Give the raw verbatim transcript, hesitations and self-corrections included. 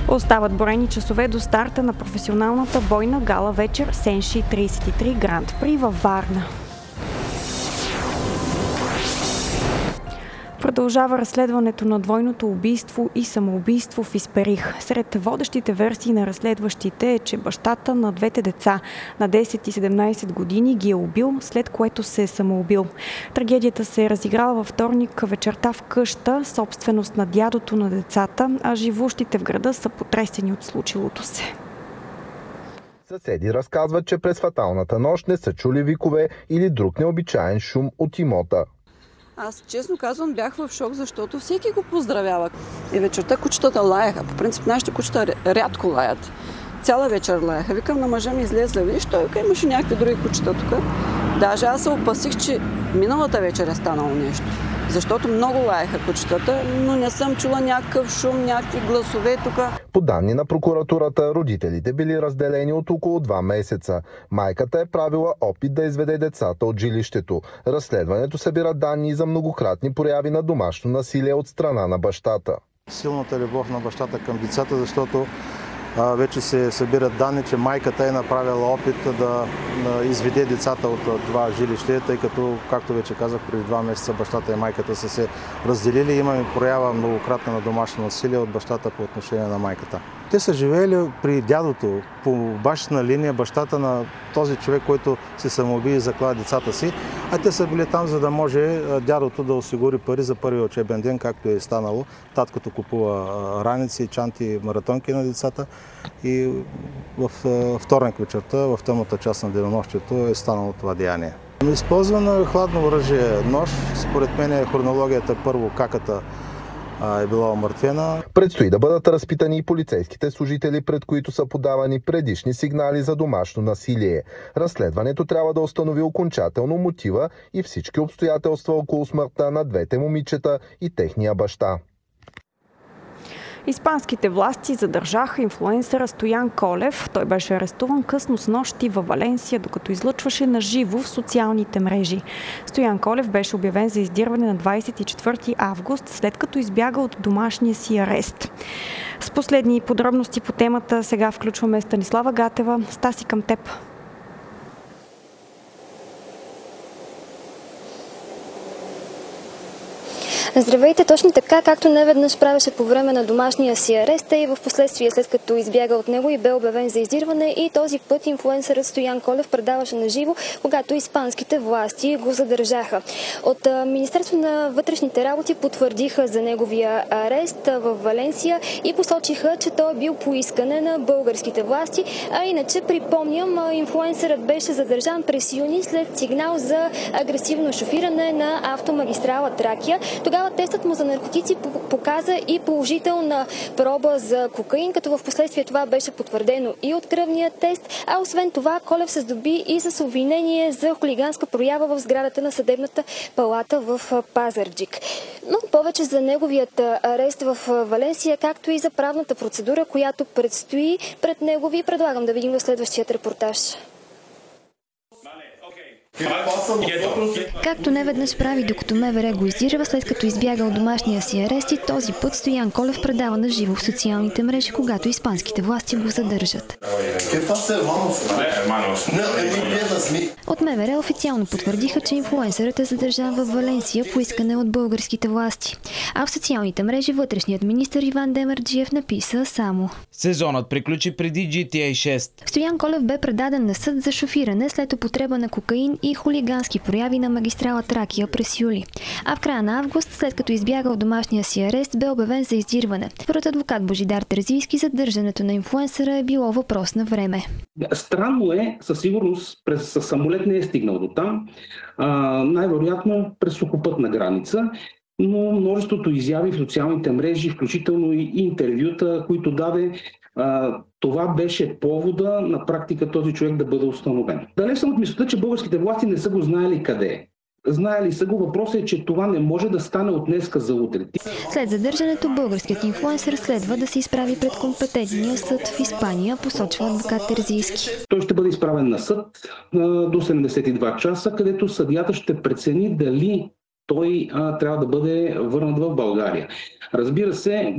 Остават броени часове до старта на професионалната бойна гала вечер Сенши тридесет и три Гранд При във Варна. Продължава разследването на двойното убийство и самоубийство в Исперих. Сред водещите версии на разследващите е, че бащата на двете деца на десет и седемнадесет години ги е убил, след което се е самоубил. Трагедията се е разиграла във вторник вечерта в къща, собственост на дядото на децата, а живущите в града са потресени от случилото се. Съседи разказват, че през фаталната нощ не са чули викове или друг необичаен шум от имота. Аз честно казвам бях в шок, защото всеки го поздравява. И вечерта кучетата лаяха. По принцип нашите кучета рядко лаят. Цяла вечер лаяха. Викам на мъжа ми излезе, виж, той вика, имаше някакви други кучета тук. Даже аз се опасих, че миналата вечер е станало нещо. Защото много лаяха кучетата, но не съм чула някакъв шум, някакви гласове тук. По данни на прокуратурата, родителите били разделени от около два месеца. Майката е правила опит да изведе децата от жилището. Разследването събира данни за многократни прояви на домашно насилие от страна на бащата. Силната любов на бащата към децата, защото а, вече се събират данни, че майката е направила опит да, да изведе децата от това жилище, тъй като, както вече казах, преди два месеца бащата и майката са се разделили. Имаме проява многократна на домашно насилие от бащата по отношение на майката. Те са живеели при дядото, по бащина линия, бащата на този човек, който се самоуби и заклада децата си, а те са били там, за да може дядото да осигури пари за първия учебен ден, както е станало. Таткото купува раници, чанти, маратонки на децата и в вторник вечерта, в тъмната част на денонощието е станало това деяние. Използвано е хладно оръжие, нож. Според мен е хронологията първо каката е била омъртвена. Предстои да бъдат разпитани и полицейските служители, пред които са подавани предишни сигнали за домашно насилие. Разследването трябва да установи окончателно мотива и всички обстоятелства около смъртта на двете момичета и техния баща. Испанските власти задържаха инфлуенсъра Стоян Колев. Той беше арестуван късно снощи във Валенсия, докато излъчваше на живо в социалните мрежи. Стоян Колев беше обявен за издирване на двадесет и четвърти август, след като избяга от домашния си арест. С последни подробности по темата сега включваме Станислава Гатева. Стаси, към теб. Здравейте, точно така, както неведнъж правеше по време на домашния си арест и в последствие, след като избяга от него и бе обявен за издирване, и този път инфлуенсърът Стоян Колев предаваше на живо, когато испанските власти го задържаха. От Министерство на вътрешните работи потвърдиха за неговия арест в Валенсия и посочиха, че той е бил по искане на българските власти, а иначе, припомням, инфлуенсърът беше задържан през юни след сигнал за агресивно шофиране на автомагистрала Тракия. Тогава тестът му за наркотици показа и положителна проба за кокаин, като в последствие това беше потвърдено и от кръвния тест, а освен това Колев се здоби и с обвинение за хулиганска проява в сградата на съдебната палата в Пазарджик. Но повече за неговият арест в Валенсия, както и за правната процедура, която предстои пред него, ви предлагам да видим в следващият репортаж. Както неведнъж прави, докато МВР го издирва, след като избяга от домашния си арест, и този път Стоян Колев предава на живо в социалните мрежи, когато испанските власти го задържат. От МВР официално потвърдиха, че инфлуенсърът е задържан в Валенсия по искане от българските власти. А в социалните мрежи вътрешният министър Иван Демерджиев написа само: сезонът приключи преди Джи Ти Ей шест. Стоян Колев бе предаден на съд за шофиране след употреба на кокаин и хулигански прояви на магистрала Тракия през юли. А в края на август, след като избяга от домашния си арест, бе обявен за издирване. Според адвокат Божидар Терзийски, задържането на инфлуенсъра е било въпрос на време. Странно е, със сигурност през самолет не е стигнал до там. А, най-вероятно през сухопътна граница. Но множеството изяви в социалните мрежи, включително и интервюта, които даде, а, това беше повода на практика този човек да бъде установен. Далеч съм от мисълта, че българските власти не са го знаели къде е. Знаели са го, въпросът е, че това не може да стане от днеска за утре. След задържането, българският инфлуенсър следва да се изправи пред компетентния съд в Испания, посочва адвокат Терзийски. Той ще бъде изправен на съд а, до седемдесет и два часа, където съдията ще прецени дали той а, трябва да бъде върнат в България. Разбира се,